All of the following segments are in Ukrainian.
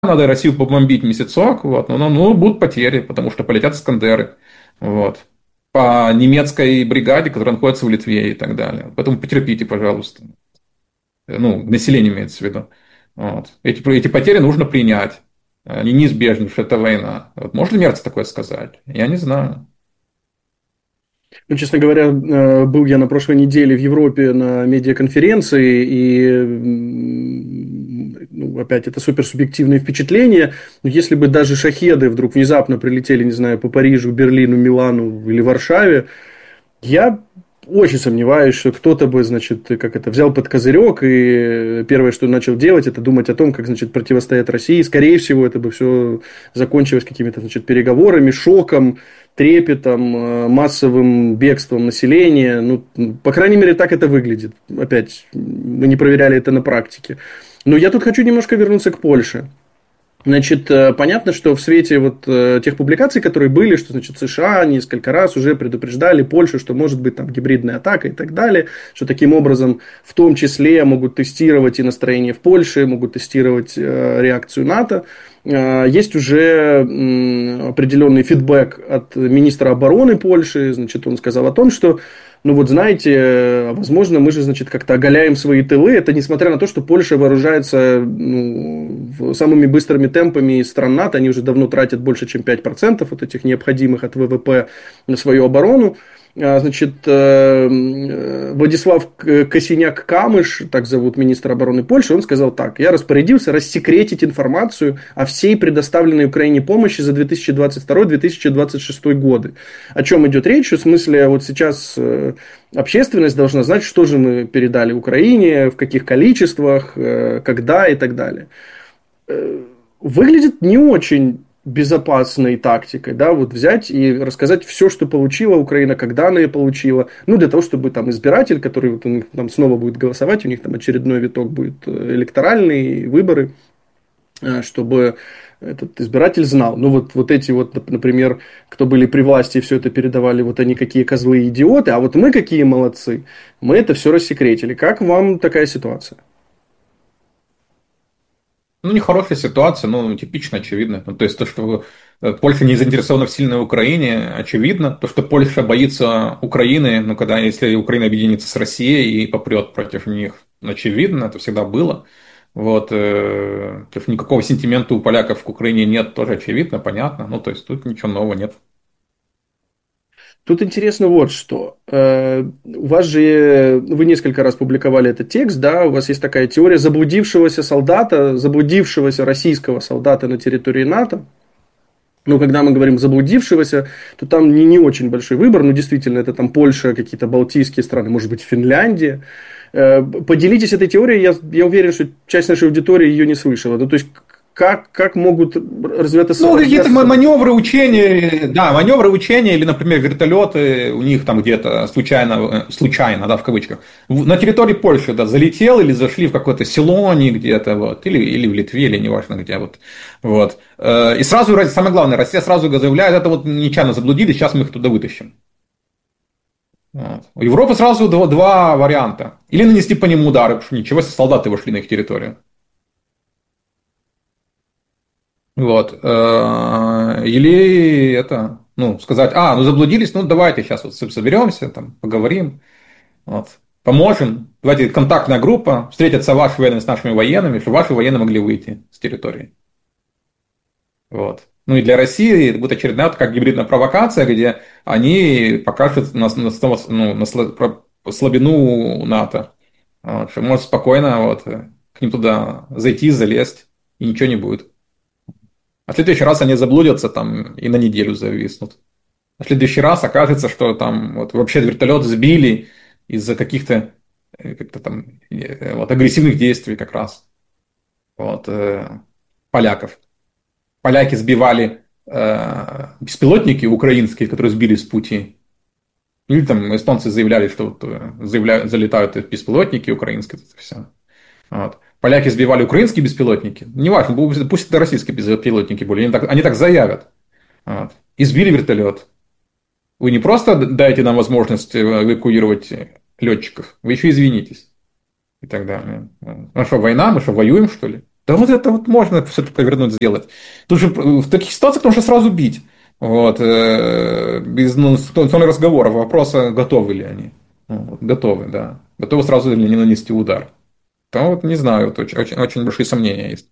надо Россию побомбить месяцок, вот, но будут потери, потому что полетят Искандеры, вот, по немецкой бригаде, которая находится в Литве и так далее. Поэтому потерпите, пожалуйста. Ну, население имеется в виду. Вот. Эти потери нужно принять. Они неизбежны, что это война. Вот. Может ли Мерц такое сказать? Я не знаю. Ну, честно говоря, был я на прошлой неделе в Европе на медиаконференции, и, ну, опять, это суперсубъективные впечатления. Но если бы даже шахеды вдруг внезапно прилетели, не знаю, по Парижу, Берлину, Милану или Варшаве, я очень сомневаюсь, что кто-то бы, значит, как это, взял под козырек и первое, что начал делать, это думать о том, как, значит, противостоять России. Скорее всего, это бы все закончилось какими-то, значит, переговорами, шоком, трепетом, массовым бегством населения. Ну, по крайней мере, так это выглядит. Опять, мы не проверяли это на практике. Но я тут хочу немножко вернуться к Польше. Значит, понятно, что в свете вот тех публикаций, которые были, что, значит, США несколько раз уже предупреждали Польшу, что может быть там гибридная атака и так далее, что таким образом в том числе могут тестировать и настроение в Польше, могут тестировать реакцию НАТО. Есть уже определенный фидбэк от министра обороны Польши, значит, он сказал о том, что ну вот знаете, возможно, мы же, значит, как-то оголяем свои тылы. Это несмотря на то, что Польша вооружается самыми быстрыми темпами из стран НАТО. Они уже давно тратят больше, чем 5% от этих необходимых от ВВП на свою оборону. Значит, Владислав Косиняк-Камыш, так зовут министра обороны Польши, он сказал так: я распорядился рассекретить информацию о всей предоставленной Украине помощи за 2022-2026 годы. О чем идет речь? В смысле, вот сейчас общественность должна знать, что же мы передали Украине, в каких количествах, когда и так далее. Выглядит не очень безопасной тактикой, да, вот взять и рассказать все, что получила Украина, когда она ее получила, ну, для того, чтобы там избиратель, который вот, он, там снова будет голосовать, у них там очередной виток будет электоральный, выборы, чтобы этот избиратель знал. Ну, вот эти вот, например, кто были при власти и все это передавали, вот они какие козлы и идиоты, а вот мы какие молодцы, мы это все рассекретили. Как вам такая ситуация? Ну, нехорошая ситуация, ну, типично, очевидно. Ну, то есть, то, что Польша не заинтересована в сильной Украине, очевидно. То, что Польша боится Украины, ну, когда, если Украина объединится с Россией и попрет против них, очевидно, это всегда было. Вот, то, что никакого сентимента у поляков к Украине нет, тоже очевидно, понятно. Ну, то есть, тут ничего нового нет. Тут интересно вот что. У вас же, вы несколько раз публиковали этот текст, да, у вас есть такая теория заблудившегося солдата, заблудившегося российского солдата на территории НАТО. Но когда мы говорим заблудившегося, то там не очень большой выбор. Ну, действительно, это там Польша, какие-то балтийские страны, может быть, Финляндия. Поделитесь этой теорией. Я уверен, что часть нашей аудитории ее не слышала. Ну, то есть, как могут Ну, какие-то развиваться события? маневры, учения, да, маневры, учения, или, например, вертолеты у них там где-то случайно, да, в кавычках, на территории Польши, да, залетел или зашли в какое-то село они где-то, вот, или в Литве, или неважно где, вот. И сразу, самое главное, Россия сразу заявляет, это вот нечаянно заблудились, сейчас мы их туда вытащим. Вот. У Европы сразу два варианта. Или нанести по ним удары, потому что ничего, если солдаты вошли на их территорию. Вот. Или это, ну, сказать, ну заблудились, ну давайте сейчас вот соберемся, там, поговорим, вот, поможем. Давайте контактная группа, встретятся ваши военные с нашими военными, чтобы ваши военные могли выйти с территории. Вот. Ну и для России это будет очередная вот как гибридная провокация, где они покажут слабину НАТО. Вот, что может спокойно вот, к ним туда зайти, залезть, и ничего не будет. А в следующий раз они заблудятся там и на неделю зависнут. А в следующий раз окажется, что там вот вообще вертолет сбили из-за каких-то как-то там вот, агрессивных действий как раз вот, поляков. Поляки сбивали беспилотники украинские, которые сбили с пути. Или там эстонцы заявляли, что вот, залетают беспилотники украинские, это все. Вот. Поляки сбивали украинские беспилотники. Неважно, пусть это российские беспилотники были, они так заявят. Вот. И сбили вертолет. Вы не просто дайте нам возможность эвакуировать летчиков, вы еще извинитесь. И так далее. Ну что, война? Мы что, воюем, что ли? Да вот это вот можно все это повернуть, сделать. Тут же в таких ситуациях нужно сразу бить. Вот, без тон разговора. Вопрос, готовы ли они. Вот, готовы, да. Готовы сразу или не нанести удар. Там вот не знаю, вот очень большие сомнения есть.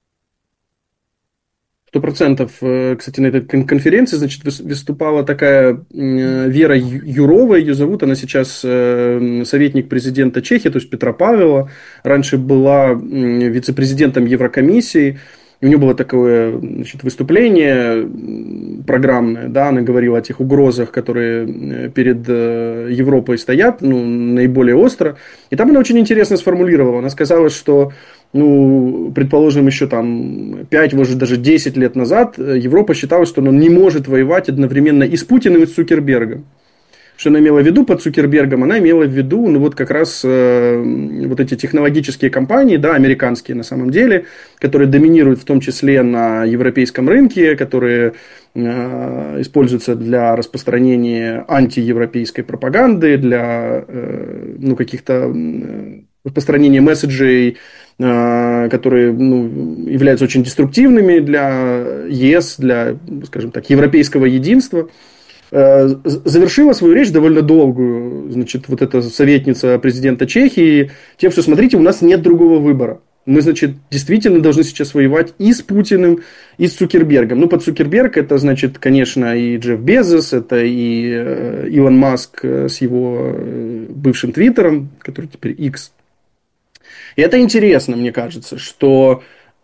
100%. Кстати, на этой конференции, значит, выступала такая Вера Юрова, ее зовут, она сейчас советник президента Чехии, то есть Петра Павела, раньше была вице-президентом Еврокомиссии, и у нее было такое, значит, выступление программное, да, она говорила о тех угрозах, которые перед Европой стоят, ну, наиболее остро, и там она очень интересно сформулировала, она сказала, что ну, предположим, еще там 5, может, даже 10 лет назад Европа считала, что она не может воевать одновременно и с Путиным, и с Цукербергом. Что она имела в виду под Цукербергом? Она имела в виду, ну, вот как раз вот эти технологические компании, да, американские на самом деле, которые доминируют в том числе на европейском рынке, которые используются для распространения антиевропейской пропаганды, для ну, каких-то распространения месседжей, которые ну, являются очень деструктивными для ЕС, для, скажем так, европейского единства. Завершила свою речь довольно долгую, значит, вот эта советница президента Чехии, тем, что, смотрите, у нас нет другого выбора. Мы, значит, действительно должны сейчас воевать и с Путиным, и с Цукербергом. Ну, под Цукерберг это, значит, конечно, и Джефф Безос, это и Илон Маск с его бывшим Твиттером, который теперь X. И это интересно, мне кажется, что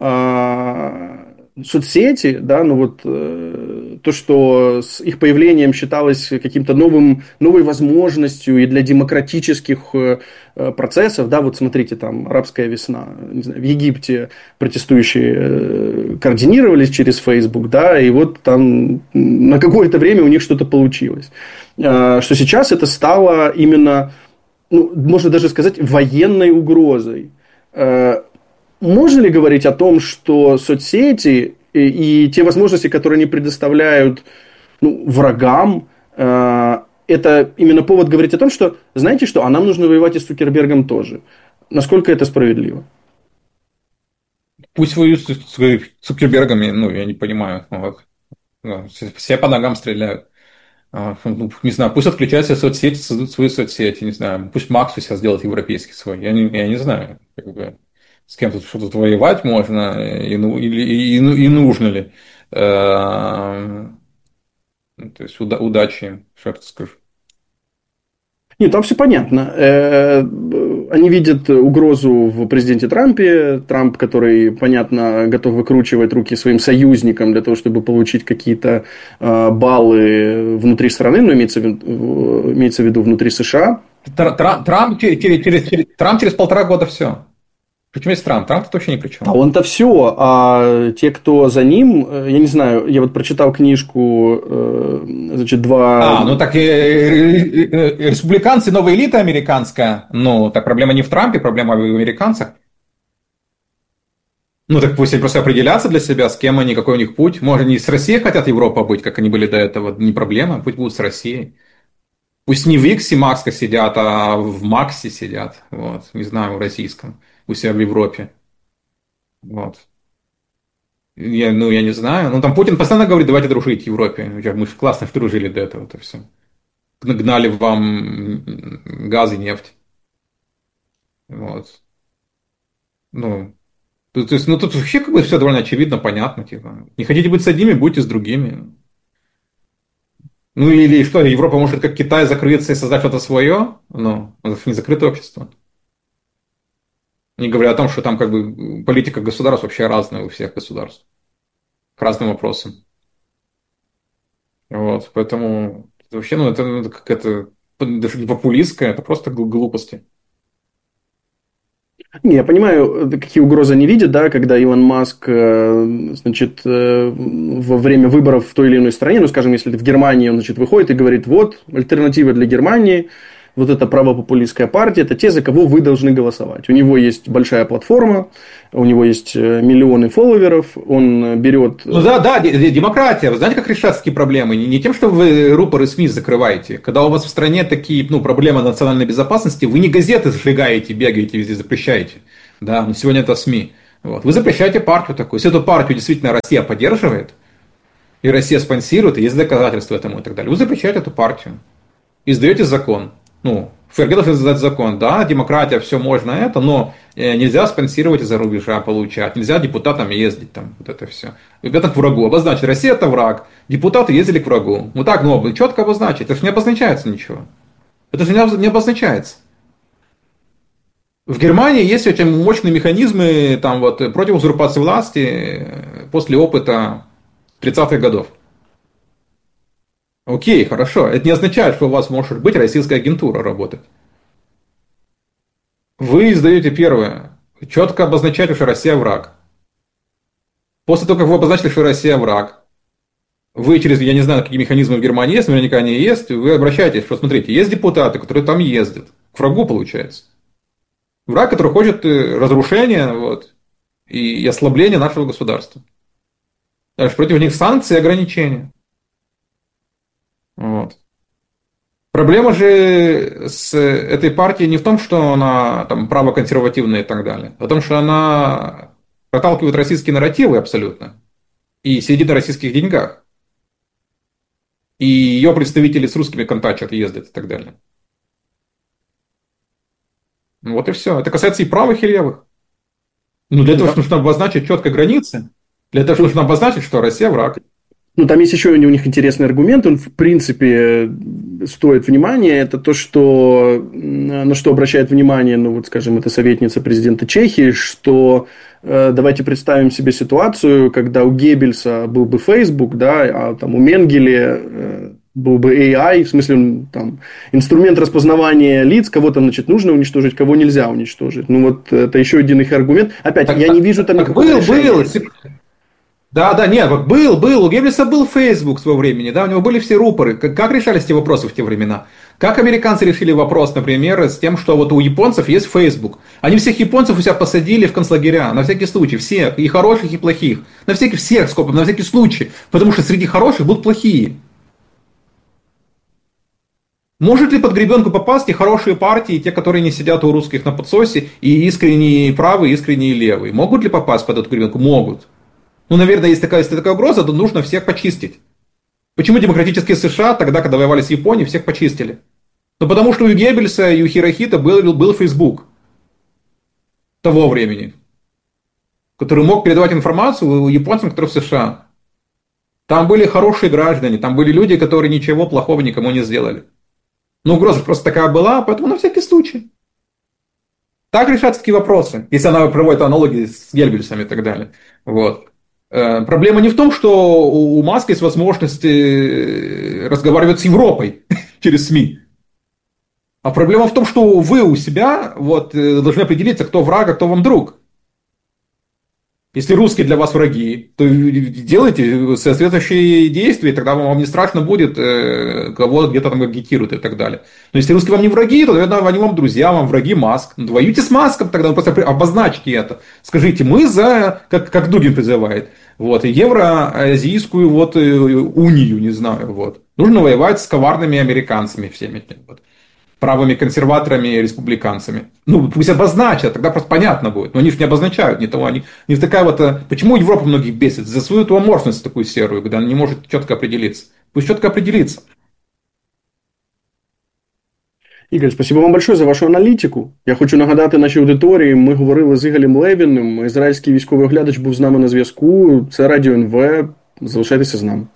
соцсети, да, ну вот то, что с их появлением считалось каким-то новой возможностью и для демократических процессов, да, вот смотрите, там арабская весна, не знаю, в Египте протестующие координировались через Facebook, да, и вот там на какое-то время у них что-то получилось. Что сейчас это стало именно, ну, можно даже сказать, военной угрозой. Можно ли говорить о том, что соцсети и те возможности, которые они предоставляют ну, врагам, это именно повод говорить о том, что, знаете что, а нам нужно воевать и с Цукербергом тоже. Насколько это справедливо? Пусть воюют с Цукербергами, ну, я не понимаю. Вот. Да, все по ногам стреляют. Ну, не знаю, пусть отключают все соцсети, создают свои соцсети, не знаю. Пусть Макс у себя сделает европейский свой. Я не знаю, как бы, с кем тут что-то воевать можно, и нужно ли. То есть удачи им, что я тут скажу. Нет, там все понятно. Они видят угрозу в президенте Трампе. Трамп, который, понятно, готов выкручивать руки своим союзникам для того, чтобы получить какие-то баллы внутри страны, но имеется в виду внутри США. Трамп через 1,5 года все. Причем есть Трамп? Трамп тут вообще ни при А чем. он-то все, а те, кто за ним, я не знаю, я вот прочитал книжку, значит, два... Ну так республиканцы новая элита американская. Ну, так проблема не в Трампе, проблема в американцах. Ну, так пусть они просто определятся для себя, с кем они, какой у них путь. Может, они с Россией хотят Европа быть, как они были до этого, не проблема, пусть будут с Россией. Пусть не в Иксе Макска сидят, а в Максе сидят. Вот, не знаю, в российском. У себя в Европе. Вот. Я не знаю. Ну, там Путин постоянно говорит, давайте дружить в Европе. Мы же классно дружили до этого, это все. Гнали вам газ и нефть. Вот. Ну, то есть, ну, тут вообще как бы все довольно очевидно, понятно. Типа. Не хотите быть с одними, будьте с другими. Ну, или что, Европа может как Китай закрыться и создать что-то свое? Ну, это не закрытое общество. Не говоря о том, что там как бы политика государств вообще разная у всех государств. К разным вопросам. Вот, поэтому вообще, ну, это какая-то даже не популистская, это просто глупости. Не, я понимаю, какие угрозы они видят, да, когда Илон Маск, значит, во время выборов в той или иной стране, ну, скажем, если в Германии он, значит, выходит и говорит, вот, альтернатива для Германии, вот эта правопопулистская партия, это те, за кого вы должны голосовать. У него есть большая платформа, у него есть миллионы фолловеров, он берет... Ну да, да, демократия. Вы знаете, как решаются такие проблемы? Не тем, что вы рупоры СМИ закрываете. Когда у вас в стране такие, ну, проблемы национальной безопасности, вы не газеты сжигаете, бегаете, везде запрещаете. Да, но сегодня это СМИ. Вот. Вы запрещаете партию такую. Если эту партию действительно Россия поддерживает, и Россия спонсирует, и есть доказательства этому и так далее, вы запрещаете эту партию. Издаете закон. Ну, ФРГ должен издать закон. Да, демократия, все можно это, но нельзя спонсировать из-за рубежа получать, нельзя депутатам ездить, там, вот это все. Это к врагу. Обозначить, Россия это враг, депутаты ездили к врагу. Вот так, ну, четко обозначить. Это же не обозначается ничего. Это же не обозначается. В Германии есть очень мощные механизмы там, вот, против узурпации власти после опыта 30-х годов. Окей, хорошо. Это не означает, что у вас может быть российская агентура работать. Вы издаете первое. Четко обозначаете, что Россия враг. После того, как вы обозначили, что Россия враг, вы через, я не знаю, какие механизмы в Германии есть, наверняка они есть, вы обращаетесь, что смотрите, есть депутаты, которые там ездят. К врагу получается. Враг, который хочет разрушения вот, и ослабления нашего государства. Дальше против них санкции и ограничения. Вот. Проблема же с этой партией не в том, что она там, правоконсервативная и так далее, а в том, что она проталкивает российские нарративы абсолютно и сидит на российских деньгах. И ее представители с русскими контачат, ездят и так далее. Вот и все. Это касается и правых, и левых. Но для этого нужно обозначить четко границы. Для этого нужно обозначить, что Россия враг. Ну, там есть еще у них интересный аргумент, он, в принципе, стоит внимания, это то, что, на что обращает внимание, ну, вот, скажем, это советница президента Чехии, что давайте представим себе ситуацию, когда у Геббельса был бы Facebook, да, а там у Менгеле был бы AI, в смысле, там, инструмент распознавания лиц, кого там, значит, нужно уничтожить, кого нельзя уничтожить. Ну, вот это еще один их аргумент. Опять, я не вижу там никакого решения. Да, нет, вот был, у Геббельса был Facebook своего времени, да, у него были все рупоры. Как решались эти вопросы в те времена? Как американцы решили вопрос, например, с тем, что вот у японцев есть Facebook? Они всех японцев у себя посадили в концлагеря, на всякий случай, всех, и хороших, и плохих. На всякий случай, потому что среди хороших будут плохие. Может ли под гребенку попасть и хорошие партии, и те, которые не сидят у русских на подсосе, и искренние правые, и искренние левые? Могут ли попасть под эту гребенку? Могут. Ну, наверное, если такая угроза, то нужно всех почистить. Почему демократические США тогда, когда воевали с Японией, всех почистили? Ну, потому что у Геббельса и у Хирохита был Facebook того времени, который мог передавать информацию японцам, которые в США. Там были хорошие граждане, там были люди, которые ничего плохого никому не сделали. Но угроза просто такая была, поэтому на всякий случай. Так решаются такие вопросы, если она проводит аналогии с Геббельсом и так далее. Вот. Проблема не в том, что у Маска есть возможность разговаривать с Европой через СМИ. А проблема в том, что вы у себя вот, должны определиться, кто враг, а кто вам друг. Если русские для вас враги, то делайте соответствующие действия, и тогда вам не страшно будет, кого где-то там агитируют и так далее. Но если русские вам не враги, то, наверное, они вам друзья, вам враги Маск. Ну, воюйте с Маском, тогда просто обозначьте это. Скажите, мы за, как Дугин призывает, вот, евроазийскую вот, унию, не знаю. Вот. Нужно воевать с коварными американцами всеми. Вот. Правыми консерваторами и республиканцами. Ну, пусть обозначат, тогда просто понятно будет. Но они же не обозначают ни того. Они такая вот... Почему Европа многих бесит? За свою эту аморфность такую серую, когда она не может четко определиться. Пусть четко определится. Ігор, спасибо вам большое за вашу аналітику. Я хочу нагадати нашій аудиторії, ми говорили з Ігорем Левіним, ізраїльський військовий оглядач був з нами на зв'язку. Це Радіо НВ. Залишайтеся з нами.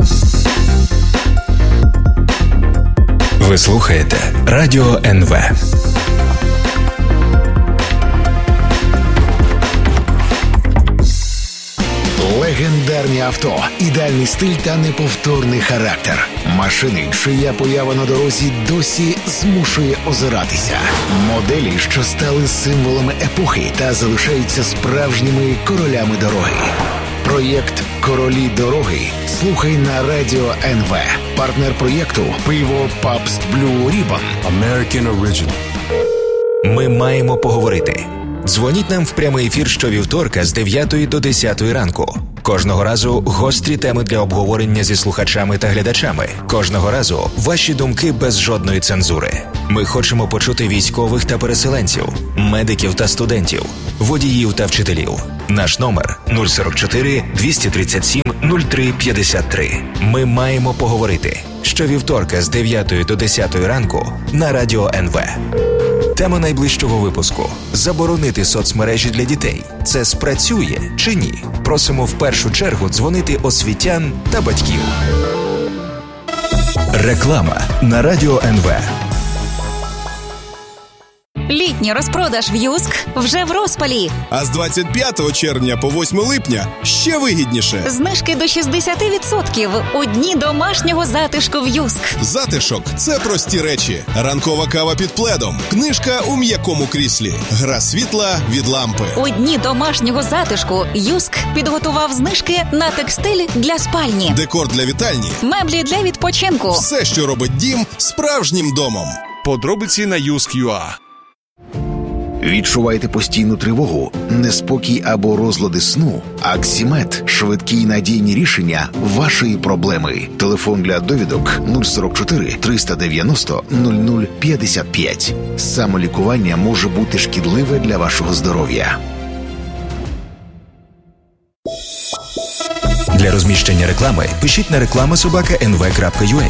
Ви слухаєте Радіо НВ. Легендарні авто, ідеальний стиль та неповторний характер. Машини, чия поява на дорозі досі змушує озиратися. Моделі, що стали символами епохи та залишаються справжніми королями дороги. Проєкт «Королі дороги» слухай на Радіо НВ. Партнер проєкту – пиво Pabst Blue Ribbon. American Original. Ми маємо поговорити. Дзвоніть нам в прямий ефір щовівторка з 9 до 10 ранку. Кожного разу гострі теми для обговорення зі слухачами та глядачами. Кожного разу ваші думки без жодної цензури. Ми хочемо почути військових та переселенців, медиків та студентів, водіїв та вчителів. Наш номер 044 237 03 53. Ми маємо поговорити. Щовівторка з 9 до 10 ранку на Радіо НВ. Тема найближчого випуску – заборонити соцмережі для дітей. Це спрацює чи ні? Просимо в першу чергу дзвонити освітян та батьків. Реклама на Радіо НВ. Літній розпродаж в Юск вже в розпалі. А з 25 червня по 8 липня ще вигідніше. Знижки до 60% у дні домашнього затишку в Юск. Затишок – це прості речі. Ранкова кава під пледом. Книжка у м'якому кріслі. Гра світла від лампи. У дні домашнього затишку Юск підготував знижки на текстиль для спальні. Декор для вітальні. Меблі для відпочинку. Все, що робить дім справжнім домом. Подробиці на Юск.ua. Відчуваєте постійну тривогу, неспокій або розлади сну? Аксімед – швидкі й надійні рішення вашої проблеми. Телефон для довідок 044 390 0055. Самолікування може бути шкідливе для вашого здоров'я. Для розміщення реклами пишіть на reklama@nv.ua.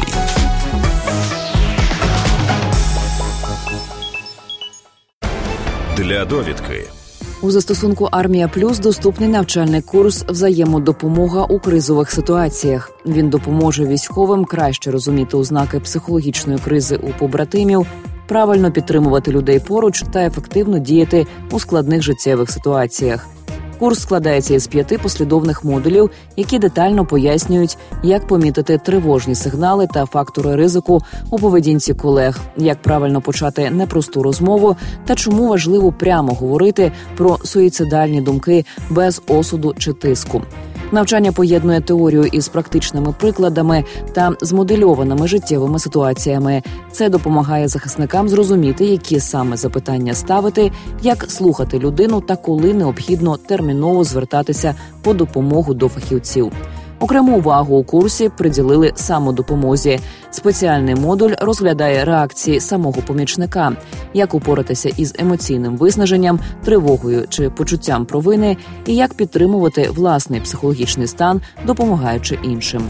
Для довідки. У застосунку «Армія Плюс» доступний навчальний курс «Взаємодопомога у кризових ситуаціях». Він допоможе військовим краще розуміти ознаки психологічної кризи у побратимів, правильно підтримувати людей поруч та ефективно діяти у складних життєвих ситуаціях. Курс складається із 5 послідовних модулів, які детально пояснюють, як помітити тривожні сигнали та фактори ризику у поведінці колег, як правильно почати непросту розмову та чому важливо прямо говорити про суїцидальні думки без осуду чи тиску. Навчання поєднує теорію із практичними прикладами та змодельованими життєвими ситуаціями. Це допомагає захисникам зрозуміти, які саме запитання ставити, як слухати людину та коли необхідно терміново звертатися по допомогу до фахівців. Окрему увагу у курсі приділили самодопомозі. Спеціальний модуль розглядає реакції самого помічника, як упоратися із емоційним виснаженням, тривогою чи почуттям провини і як підтримувати власний психологічний стан, допомагаючи іншим.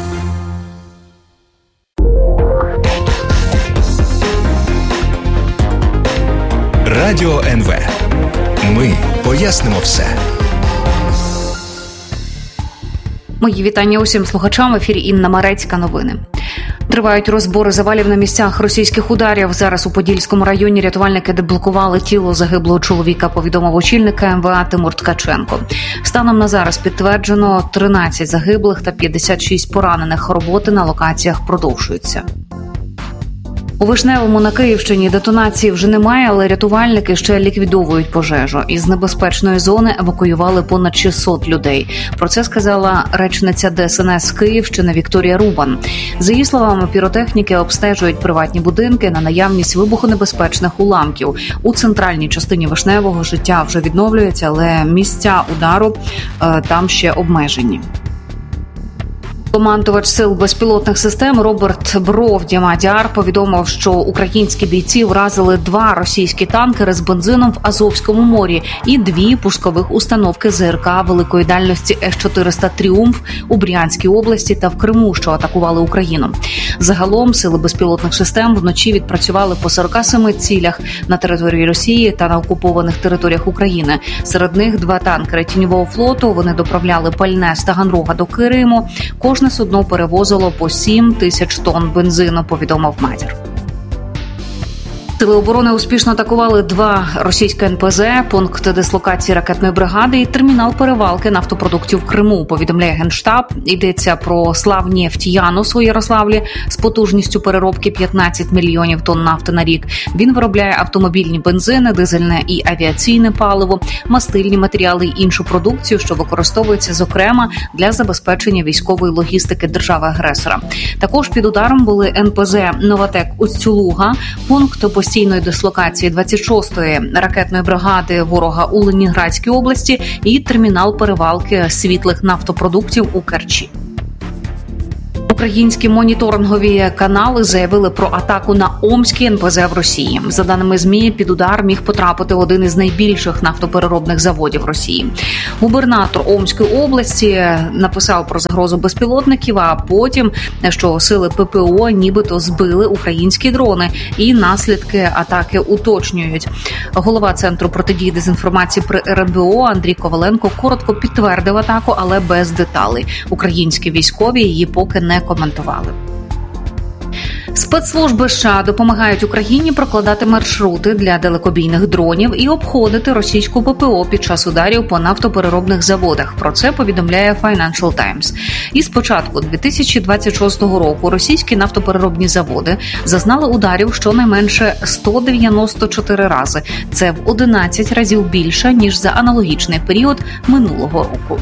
Радіо НВ. Ми пояснимо все. Мої вітання усім слухачам. В ефірі Інна Марецька. Новини. Тривають розбори завалів на місцях російських ударів. Зараз у Подільському районі рятувальники деблокували тіло загиблого чоловіка, повідомив очільник МВА Тимур Ткаченко. Станом на зараз підтверджено 13 загиблих та 56 поранених. Роботи на локаціях продовжуються. У Вишневому на Київщині детонації вже немає, але рятувальники ще ліквідовують пожежу. Із небезпечної зони евакуювали понад 600 людей. Про це сказала речниця ДСНС Київщини Вікторія Рубан. За її словами, піротехніки обстежують приватні будинки на наявність вибухонебезпечних уламків. У центральній частині Вишневого життя вже відновлюється, але місця удару там ще обмежені. Командувач сил безпілотних систем Роберт Бровдя-Мадяр повідомив, що українські бійці вразили 2 російські танкери з бензином в Азовському морі і 2 пускових установки ЗРК великої дальності С-400 «Тріумф» у Брянській області та в Криму, що атакували Україну. Загалом сили безпілотних систем вночі відпрацювали по 47 цілях на території Росії та на окупованих територіях України. Серед них 2 танкери тіньового флоту. Вони доправляли пальне з Таганрога до Криму. Кожне судно перевозило по 7 тисяч тонн бензину, повідомив Мадяр. Сили оборони успішно атакували 2 російські НПЗ, пункт дислокації ракетної бригади і термінал перевалки нафтопродуктів в Криму, повідомляє Генштаб. Йдеться про Славнефть-Янус у Ярославлі з потужністю переробки 15 мільйонів тонн нафти на рік. Він виробляє автомобільні бензини, дизельне і авіаційне паливо, мастильні матеріали і іншу продукцію, що використовується, зокрема, для забезпечення військової логістики держави-агресора. Також під ударом були НПЗ «Новатек» Усть-Луга, пункт постійного постійної дислокації 26-ї ракетної бригади ворога у Ленінградській області і термінал перевалки світлих нафтопродуктів у Керчі. Українські моніторингові канали заявили про атаку на Омський НПЗ в Росії. За даними ЗМІ, під удар міг потрапити один із найбільших нафтопереробних заводів Росії. Губернатор Омської області написав про загрозу безпілотників, а потім, що сили ППО нібито збили українські дрони і наслідки атаки уточнюють. Голова Центру протидії дезінформації при РНБО Андрій Коваленко коротко підтвердив атаку, але без деталей. Українські військові її поки не коментували. Спецслужби США допомагають Україні прокладати маршрути для далекобійних дронів і обходити російську ППО під час ударів по нафтопереробних заводах. Про це повідомляє Financial Times. І з початку 2026 року російські нафтопереробні заводи зазнали ударів щонайменше 194 рази. Це в 11 разів більше, ніж за аналогічний період минулого року.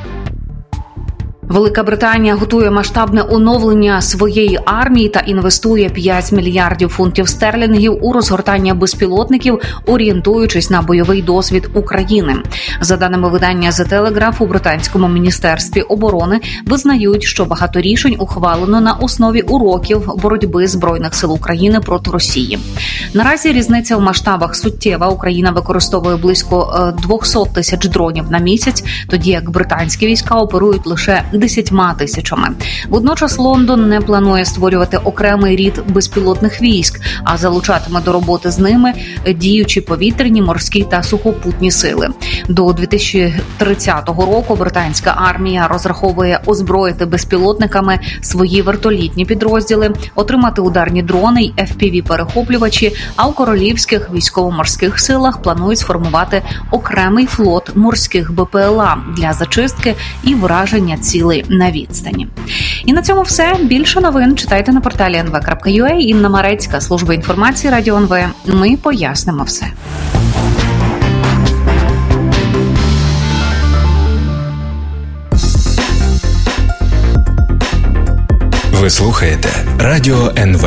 Велика Британія готує масштабне оновлення своєї армії та інвестує 5 мільярдів фунтів стерлінгів у розгортання безпілотників, орієнтуючись на бойовий досвід України. За даними видання The Telegraph, у британському міністерстві оборони визнають, що багато рішень ухвалено на основі уроків боротьби Збройних сил України проти Росії. Наразі різниця в масштабах суттєва. Україна використовує близько 200 тисяч дронів на місяць, тоді як британські війська оперують лише 10 тисячами. Водночас Лондон не планує створювати окремий рід безпілотних військ, а залучатиме до роботи з ними діючі повітряні, морські та сухопутні сили. До 2030 року британська армія розраховує озброїти безпілотниками свої вертолітні підрозділи, отримати ударні дрони й FPV-перехоплювачі, а у королівських військово-морських силах планують сформувати окремий флот морських БПЛА для зачистки і враження цілей на відстані. І на цьому все. Більше новин читайте на порталі nv.ua. Інна Марецька, служба інформації Радіо НВ. Ми пояснимо все. Ви слухаєте Радіо НВ.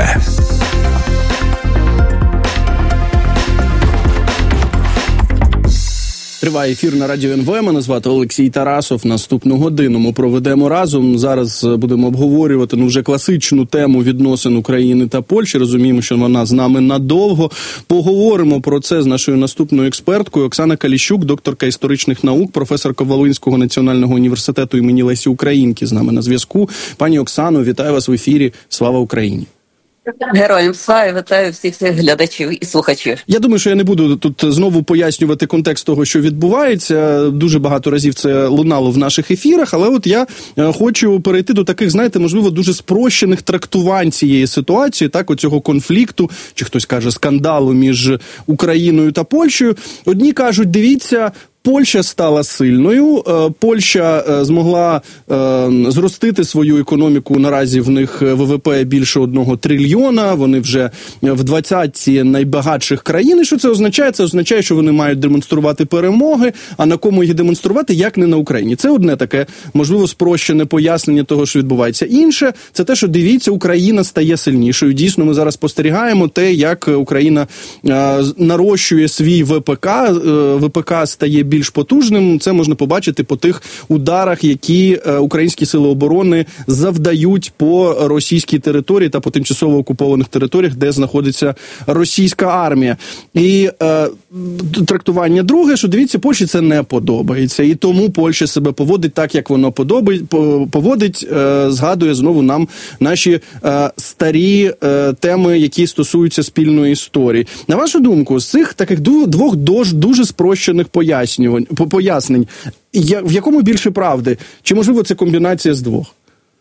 Триває ефір на Радіо НВ. Мене звати Олексій Тарасов. Наступну годину ми проведемо разом. Зараз будемо обговорювати вже класичну тему відносин України та Польщі. Розуміємо, що вона з нами надовго. Поговоримо про це з нашою наступною експерткою. Оксана Каліщук, докторка історичних наук, професорка Волинського національного університету імені Лесі Українки з нами на зв'язку. Пані Оксано, вітаю вас в ефірі. Слава Україні! Героям слава, вітаю всіх глядачів і слухачів. Я думаю, що я не буду тут знову пояснювати контекст того, що відбувається. Дуже багато разів це лунало в наших ефірах, але от я хочу перейти до таких, знаєте, можливо, дуже спрощених трактувань цієї ситуації, так, оцього конфлікту, чи хтось каже скандалу між Україною та Польщею. Одні кажуть, дивіться, Польща стала сильною, Польща змогла зростити свою економіку, наразі в них ВВП більше 1 трильйона, вони вже в 20-ці найбагатших країн. І що це означає? Це означає, що вони мають демонструвати перемоги, а на кому їх демонструвати, як не на Україні. Це одне таке, можливо, спрощене пояснення того, що відбувається. Інше – це те, що, дивіться, Україна стає сильнішою. Дійсно, ми зараз спостерігаємо те, як Україна нарощує свій ВПК, ВПК стає більш потужним. Це можна побачити по тих ударах, які українські сили оборони завдають по російській території та по тимчасово окупованих територіях, де знаходиться російська армія. І трактування друге, що, дивіться, Польщі це не подобається. І тому Польща себе поводить так, як воно поводить, згадує знову нам наші старі теми, які стосуються спільної історії. На вашу думку, з цих таких двох дуже спрощених пояснень, в якому більше правди? Чи, можливо, це комбінація з двох?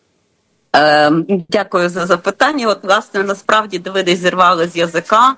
Дякую за запитання. От, власне, насправді ви десь зірвали з язика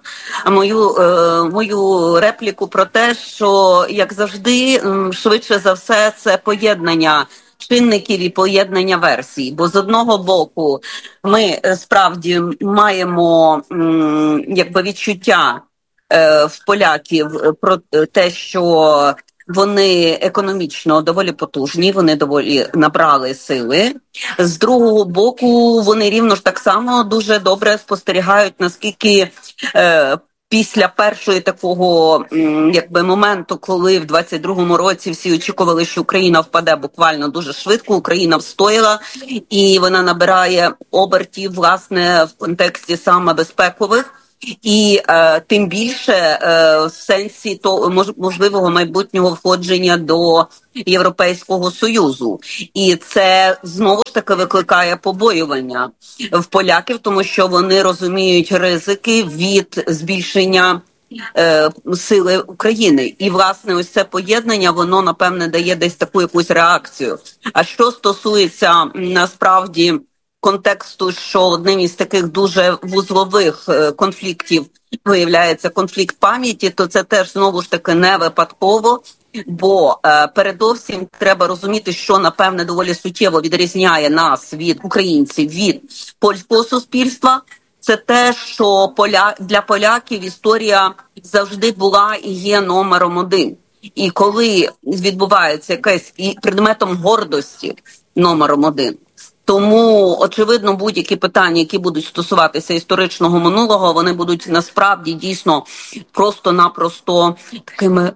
мою репліку про те, що, як завжди, швидше за все, це поєднання чинників і поєднання версій. Бо з одного боку ми справді маємо відчуття в поляків про те, що вони економічно доволі потужні, вони доволі набрали сили. З другого боку, вони рівно ж так само дуже добре спостерігають, наскільки після першого такого моменту, коли в 22-му році всі очікували, що Україна впаде буквально дуже швидко, Україна встояла, і вона набирає обертів, власне, в контексті саме безпекових. І тим більше в сенсі можливого майбутнього входження до Європейського Союзу. І це знову ж таки викликає побоювання в поляків, тому що вони розуміють ризики від збільшення сили України. І, власне, ось це поєднання, воно, напевне, дає десь таку якусь реакцію. А що стосується, насправді, контексту, що одним із таких дуже вузлових конфліктів виявляється конфлікт пам'яті, то це теж знову ж таки не випадково, бо передовсім треба розуміти, що, напевне, доволі суттєво відрізняє нас від українців, від польського суспільства. Це те, що для поляків історія завжди була і є номером один. І коли відбувається якесь і предметом гордості номером один, тому, очевидно, будь-які питання, які будуть стосуватися історичного минулого, вони будуть насправді дійсно просто-напросто такими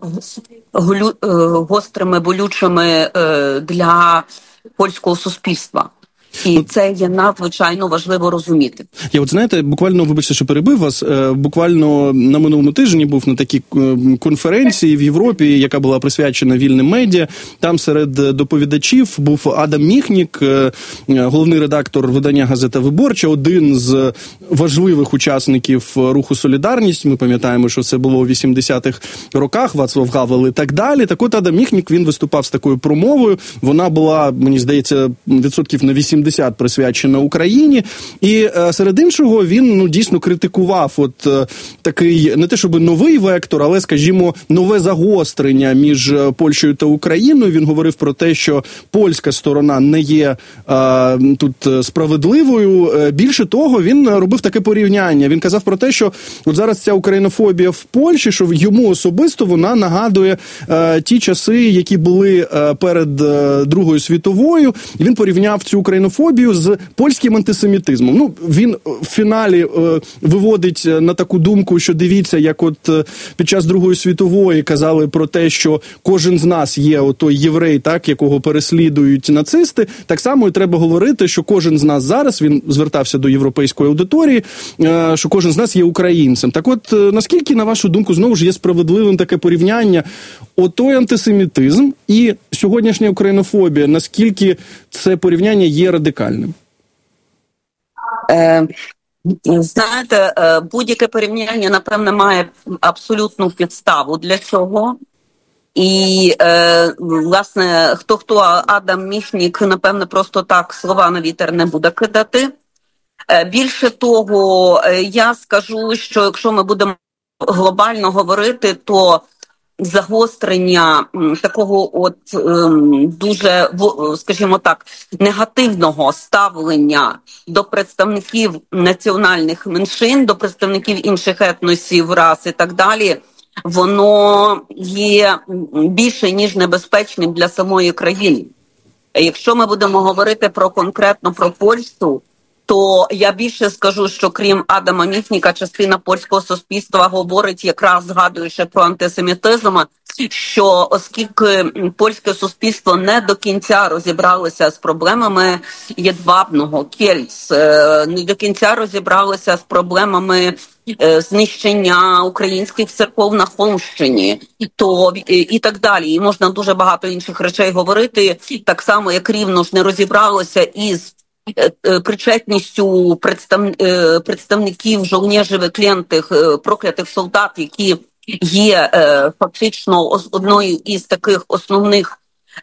гострими, болючими для польського суспільства. І це є надзвичайно важливо розуміти. Я от знаєте, буквально, вибачте, що перебив вас, буквально на минулому тижні був на такій конференції в Європі, яка була присвячена вільним медіа. Там серед доповідачів був Адам Міхнік, головний редактор видання «Газета Виборча», один з важливих учасників руху «Солідарність». Ми пам'ятаємо, що це було у 80-х роках, Вацлав Гавел і так далі. Так от Адам Міхнік, він виступав з такою промовою. Вона була, мені здається, відсотків на 80 присвячена Україні. І серед іншого він дійсно критикував такий, не те щоб новий вектор, але, скажімо, нове загострення між Польщею та Україною. Він говорив про те, що польська сторона не є тут справедливою. Більше того, він робив таке порівняння. Він казав про те, що от зараз ця українофобія в Польщі, що йому особисто вона нагадує ті часи, які були перед Другою світовою. І він порівняв цю українофобію з польським антисемітизмом. Він в фіналі виводить на таку думку, що дивіться, як от під час Другої світової казали про те, що кожен з нас є отой єврей, так, якого переслідують нацисти, так само і треба говорити, що кожен з нас зараз, він звертався до європейської аудиторії, що кожен з нас є українцем. Так от, наскільки, на вашу думку, знову ж є справедливим таке порівняння, отой антисемітизм і сьогоднішня українофобія, наскільки це порівняння є радикальним? Знаєте, будь-яке порівняння, напевне, має абсолютну підставу для цього. І, власне, хто Адам Міхнік, напевне, просто так слова на вітер не буде кидати. Більше того, я скажу, що якщо ми будемо глобально говорити, то загострення такого дуже, скажімо так, негативного ставлення до представників національних меншин, до представників інших етносів, рас і так далі, воно є більше, ніж небезпечним для самої країни. Якщо ми будемо говорити конкретно про Польщу, то я більше скажу, що крім Адама Міхніка, частина польського суспільства говорить, якраз згадуючи про антисемітизм, що оскільки польське суспільство не до кінця розібралося з проблемами Єдвабного, Кельц, не до кінця розібралося з проблемами знищення українських церков на Холмщині, то і так далі. І можна дуже багато інших речей говорити, так само, як рівно ж не розібралося із причетністю представників жовнєжів клятих, проклятих солдат, які є фактично одною із таких основних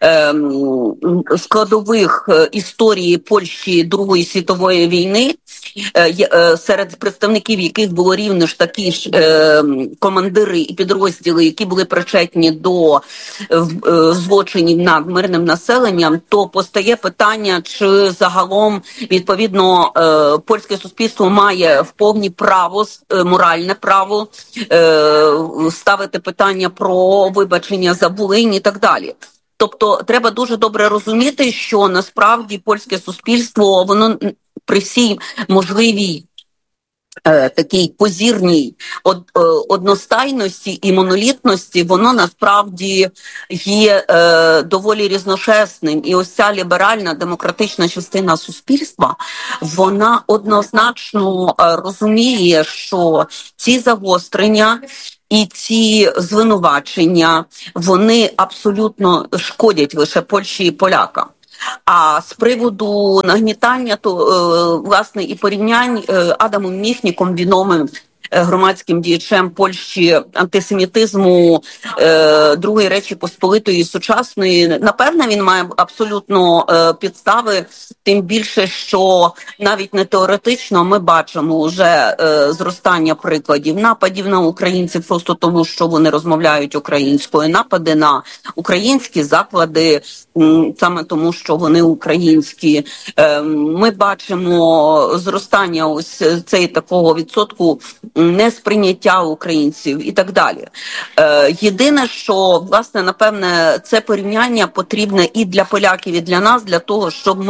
складових історії Польщі Другої світової війни, серед представників яких було рівно ж такі ж командири і підрозділи, які були причетні до злочинів над мирним населенням, то постає питання, чи загалом, відповідно, польське суспільство має в повні право, моральне право ставити питання про вибачення за Волинь і так далі. Тобто треба дуже добре розуміти, що насправді польське суспільство, воно при всій можливій такій позірній одностайності і монолітності, воно насправді є доволі різношерстним. І ось ця ліберальна демократична частина суспільства, вона однозначно розуміє, що ці загострення і ці звинувачення, вони абсолютно шкодять лише Польщі і полякам. А з приводу нагнітання, то, власне, і порівнянь Адамом Міхніком, відомим громадським діячем Польщі, антисемітизму Другої Речі Посполитої сучасної, напевне, він має абсолютно підстави, тим більше, що навіть не теоретично ми бачимо вже зростання прикладів нападів на українців просто тому, що вони розмовляють українською, напади на українські заклади саме тому, що вони українські. Ми бачимо зростання ось цей такого відсотку несприйняття українців і так далі. Єдине, що, власне, напевне, це порівняння потрібне і для поляків, і для нас, для того, щоб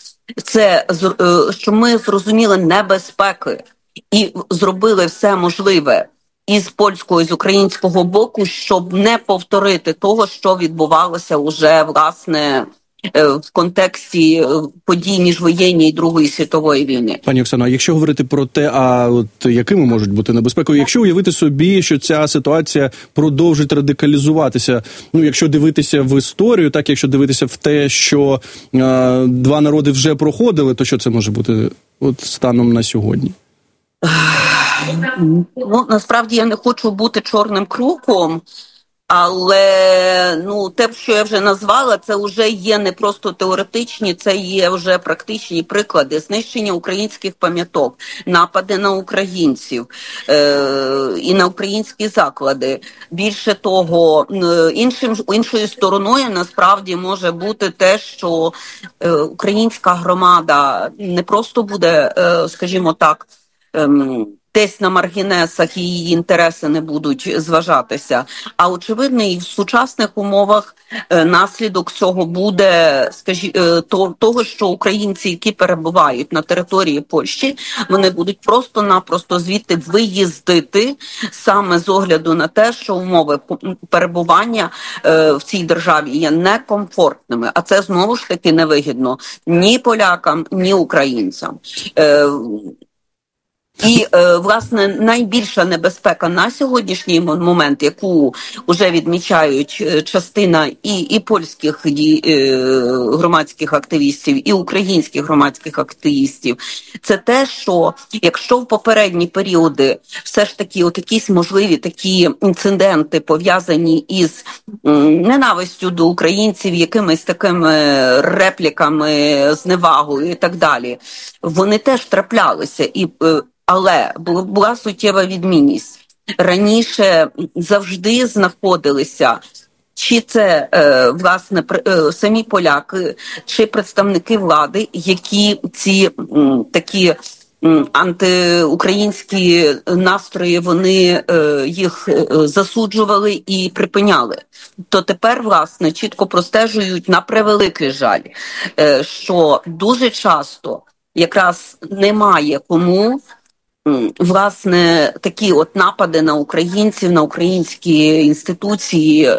ми зрозуміли небезпеки і зробили все можливе і з польського, і з українського боку, щоб не повторити того, що відбувалося уже, власне, в контексті подій міжвоєнної і Другої світової війни. Пані Оксано, а якщо говорити про те, якими можуть бути небезпекою, якщо уявити собі, що ця ситуація продовжить радикалізуватися, якщо дивитися в історію, так, якщо дивитися в те, що два народи вже проходили, то що це може бути станом на сьогодні? Насправді я не хочу бути чорним круком, але те, що я вже назвала, це вже є не просто теоретичні, це є вже практичні приклади. Знищення українських пам'яток, напади на українців і на українські заклади. Більше того, іншою стороною насправді може бути те, що українська громада не просто буде, скажімо так, десь на маргінесах і її інтереси не будуть зважатися. А очевидно, і в сучасних умовах наслідок цього буде, того, що українці, які перебувають на території Польщі, вони будуть просто-напросто звідти виїздити саме з огляду на те, що умови перебування в цій державі є некомфортними. А це знову ж таки невигідно ні полякам, ні українцям. І, власне, найбільша небезпека на сьогоднішній момент, яку вже відмічають частина і польських громадських активістів, і українських громадських активістів, це те, що якщо в попередні періоди все ж таки якісь можливі такі інциденти, пов'язані із ненавистю до українців, якимись такими репліками, зневагою і так далі, вони теж траплялися. Але була суттєва відмінність. Раніше завжди знаходилися, чи це, власне, самі поляки, чи представники влади, які ці такі антиукраїнські настрої, вони їх засуджували і припиняли. То тепер, власне, чітко простежують, на превеликий жаль, що дуже часто якраз немає кому, власне, такі напади на українців, на українські інституції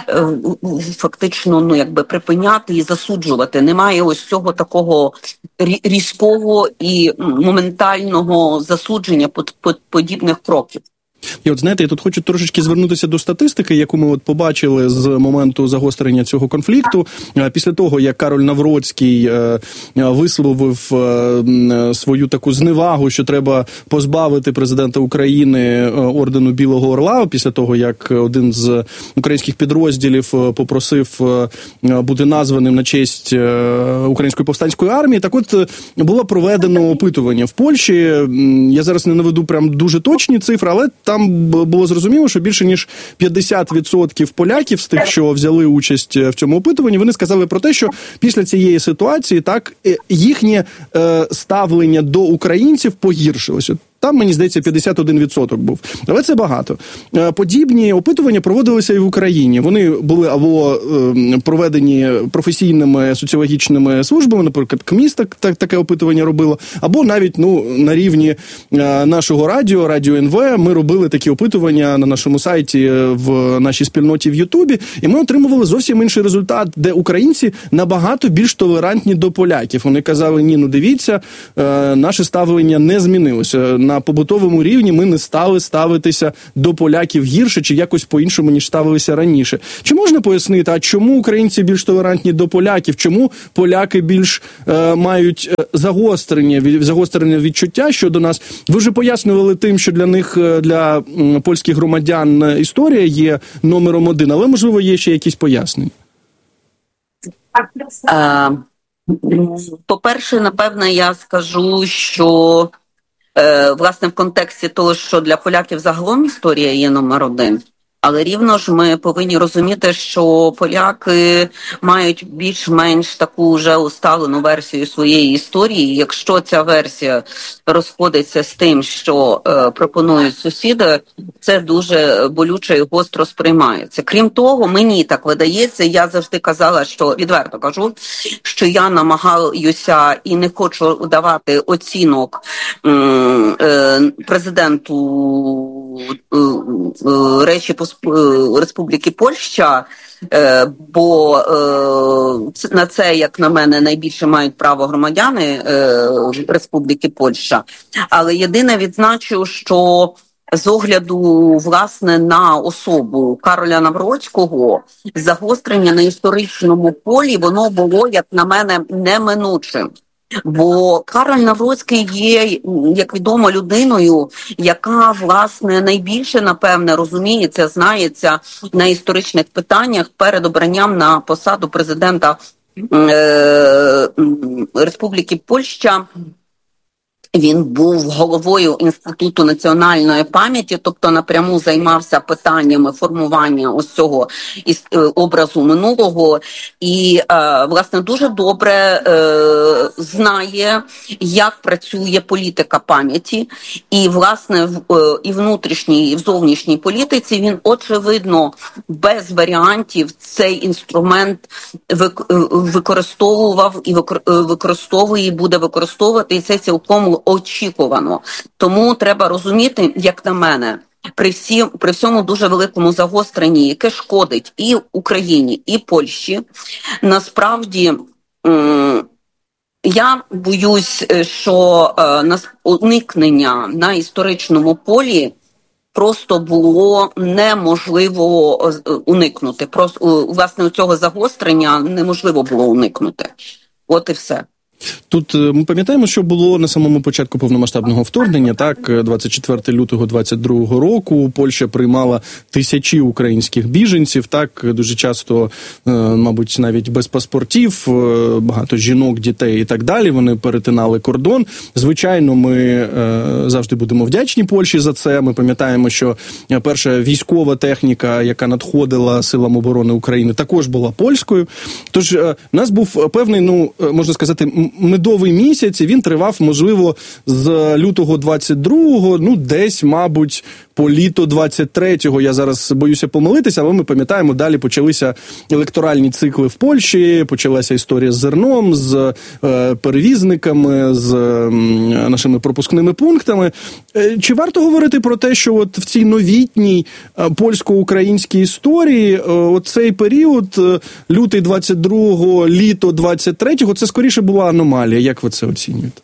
фактично, припиняти і засуджувати. Немає ось цього такого різкого і моментального засудження подібних кроків. І знаєте, я тут хочу трошечки звернутися до статистики, яку ми побачили з моменту загострення цього конфлікту. Після того, як Кароль Навроцький висловив свою таку зневагу, що треба позбавити президента України ордену Білого Орла, після того, як один з українських підрозділів попросив бути названим на честь Української повстанської армії, так от було проведено опитування в Польщі. Я зараз не наведу прям дуже точні цифри, але там було зрозуміло, що більше ніж 50% поляків з тих, що взяли участь в цьому опитуванні, вони сказали про те, що після цієї ситуації їхнє ставлення до українців погіршилося. там, мені здається, 51% був. Але це багато. Подібні опитування проводилися і в Україні. Вони були або проведені професійними соціологічними службами, наприклад, КМІС таке опитування робило, або навіть на рівні нашого радіо НВ, ми робили такі опитування на нашому сайті, в нашій спільноті в Ютубі, і ми отримували зовсім інший результат, де українці набагато більш толерантні до поляків. Вони казали, дивіться, наше ставлення не змінилося. На побутовому рівні ми не стали ставитися до поляків гірше чи якось по-іншому, ніж ставилися раніше. Чи можна пояснити, а чому українці більш толерантні до поляків? Чому поляки більш мають загострене відчуття щодо нас? Ви вже пояснювали тим, що для них, для польських громадян, історія є номером один, але, можливо, є ще якісь пояснення. По-перше, напевне, я скажу, що, власне, в контексті того, що для поляків загалом історія є номер один, але рівно ж ми повинні розуміти, що поляки мають більш-менш таку вже усталену версію своєї історії. Якщо ця версія розходиться з тим, що пропонують сусіди, це дуже болюче і гостро сприймається. Крім того, мені так видається, я завжди казала, що, відверто кажу, що я намагаюся і не хочу давати оцінок президенту Республіки Польща, бо на це, як на мене, найбільше мають право громадяни Республіки Польща. Але єдине відзначу, що з огляду, власне, на особу Кароля Навроцького, загострення на історичному полі, воно було, як на мене, неминучим. Бо Кароль Навроцький є, як відомо, людиною, яка, власне, найбільше, напевне, розуміється, знається на історичних питаннях перед обранням на посаду президента Республіки Польща. Він був головою Інституту національної пам'яті, тобто напряму займався питаннями формування ось цього образу минулого і, власне, дуже добре знає, як працює політика пам'яті. І, власне, і внутрішній, і в зовнішній політиці він, очевидно, без варіантів цей інструмент використовував і використовує, і буде використовувати, і це цілком очікувано. Тому треба розуміти, як на мене, при всьому дуже великому загостренні, яке шкодить і Україні, і Польщі, насправді я боюсь, що уникнення на історичному полі просто було неможливо уникнути. Просто, власне, цього загострення неможливо було уникнути. От і все. Тут ми пам'ятаємо, що було на самому початку повномасштабного вторгнення, так, 24 лютого 22 року Польща приймала тисячі українських біженців, так, дуже часто, мабуть, навіть без паспортів, багато жінок, дітей і так далі, вони перетинали кордон. Звичайно, ми завжди будемо вдячні Польщі за це. Ми пам'ятаємо, що перша військова техніка, яка надходила Силам оборони України, також була польською. Тож, у нас був певний, можна сказати, медовий місяць, і він тривав, можливо, з лютого 22-го, десь, мабуть, по літо 23-го. Я зараз боюся помилитися, але ми пам'ятаємо, далі почалися електоральні цикли в Польщі, почалася історія з зерном, з перевізниками, з нашими пропускними пунктами. Чи варто говорити про те, що от в цій новітній польсько-українській історії цей період, лютий 22-го, літо 23-го, це скоріше була аномалія? Як ви це оцінюєте?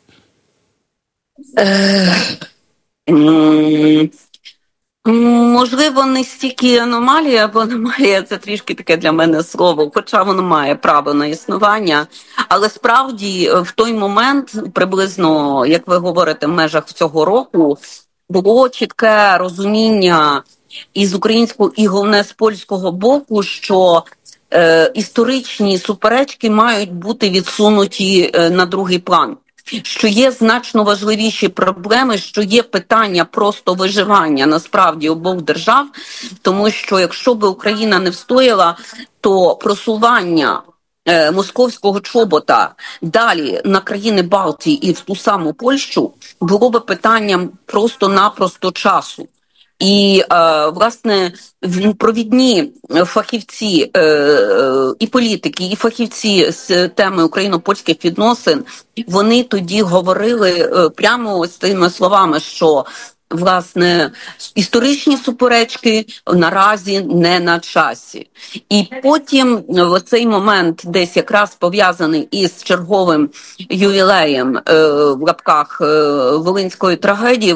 Можливо, не стільки аномалія, бо аномалія – це трішки таке для мене слово, хоча воно має право на існування. Але справді в той момент, приблизно, як ви говорите, в межах цього року, було чітке розуміння і з українського, і головне з польського боку, що історичні суперечки мають бути відсунуті на другий план. Що є значно важливіші проблеми, що є питання просто виживання насправді обох держав, тому що якщо б Україна не встояла, то просування московського чобота далі на країни Балтії і в ту саму Польщу було би питанням просто-напросто часу. І, власне, провідні фахівці і політики, і фахівці з теми україно-польських відносин, вони тоді говорили прямо з тими словами, що власне, історичні суперечки наразі не на часі. І потім в цей момент десь якраз пов'язаний із черговим ювілеєм в лапках Волинської трагедії,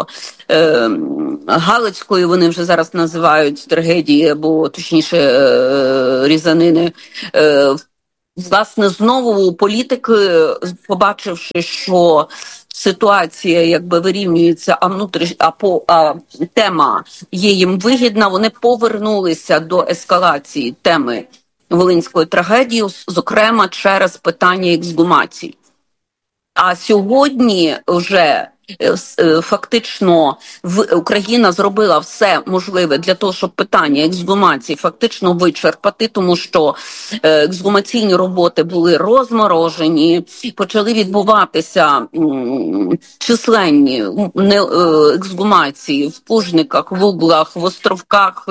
Волинсько-Галицької вони вже зараз називають трагедії, або точніше різанини. Власне, знову політики, побачивши, що ситуація якби вирівнюється, а тема є їм вигідна, вони повернулися до ескалації теми Волинської трагедії, зокрема через питання ексгумації. А сьогодні вже фактично Україна зробила все можливе для того, щоб питання ексгумації фактично вичерпати, тому що ексгумаційні роботи були розморожені, почали відбуватися численні ексгумації в Пужниках, в Углах, в Островках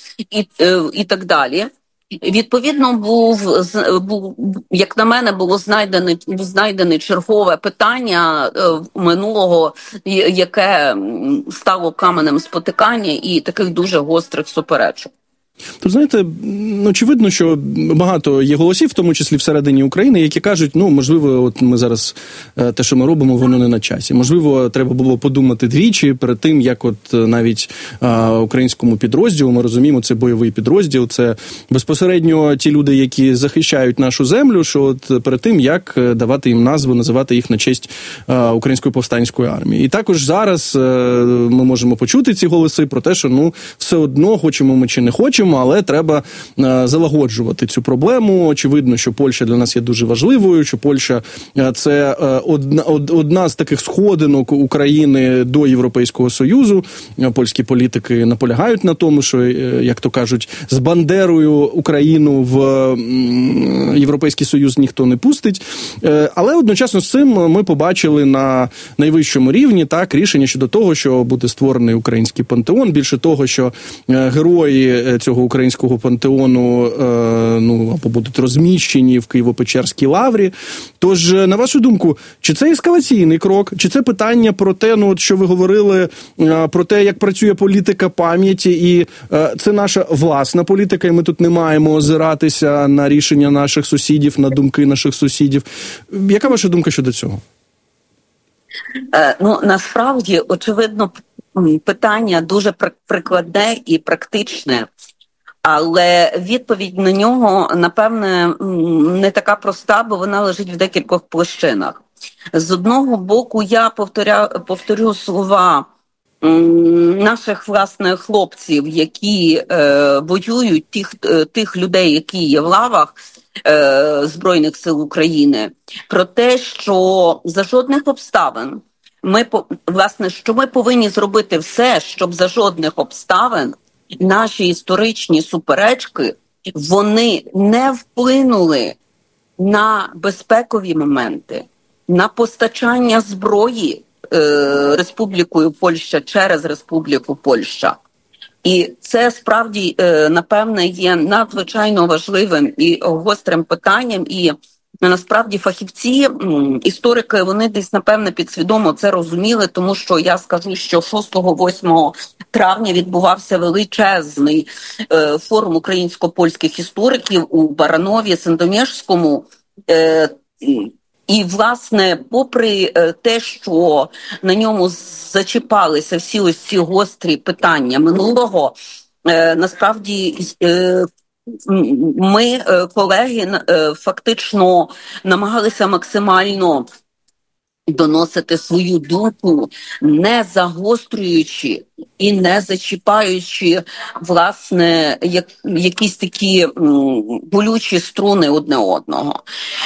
і так далі. Відповідно, був, як на мене, було знайдене чергове питання минулого, яке стало каменем спотикання і таких дуже гострих суперечок. То, знаєте, очевидно, що багато є голосів, в тому числі всередині України, які кажуть, можливо, от ми зараз те, що ми робимо, воно не на часі. Можливо, треба було подумати двічі перед тим, як от навіть українському підрозділу, ми розуміємо, це бойовий підрозділ, це безпосередньо ті люди, які захищають нашу землю, що от перед тим, як давати їм назву, називати їх на честь Української повстанської армії. І також зараз ми можемо почути ці голоси про те, що, все одно, хочемо ми чи не хочемо, але треба залагоджувати цю проблему. Очевидно, що Польща для нас є дуже важливою, що Польща – це одна з таких сходинок України до Європейського Союзу. Польські політики наполягають на тому, що, як то кажуть, з Бандерою Україну в Європейський Союз ніхто не пустить. Але одночасно з цим ми побачили на найвищому рівні рішення щодо того, що буде створений український пантеон. Більше того, що герої цього українського пантеону або будуть розміщені в Києво-Печерській лаврі. Тож, на вашу думку, чи це ескалаційний крок, чи це питання про те, що ви говорили, про те, як працює політика пам'яті, і це наша власна політика, і ми тут не маємо озиратися на рішення наших сусідів, на думки наших сусідів. Яка ваша думка щодо цього? Насправді, очевидно, питання дуже прикладне і практичне. Але відповідь на нього, напевне, не така проста, бо вона лежить в декількох площинах. З одного боку, я повторю слова наших, власне, хлопців, які воюють, тих людей, які є в лавах Збройних сил України, про те, що за жодних обставин ми повинні зробити все, щоб за жодних обставин наші історичні суперечки, вони не вплинули на безпекові моменти, на постачання зброї Республікою Польща через Республіку Польща. І це справді, напевне, є надзвичайно важливим і гострим питанням, і насправді фахівці, історики, вони десь, напевне, підсвідомо це розуміли, тому що я скажу, що 6-8 травня відбувався величезний форум українсько-польських істориків у Баранові, Сандомєжському. І, власне, попри те, що на ньому зачіпалися всі ось ці гострі питання минулого, насправді ми, колеги, фактично намагалися максимально доносити свою думку, не загострюючи і не зачіпаючи, власне, якісь такі болючі струни одне одного.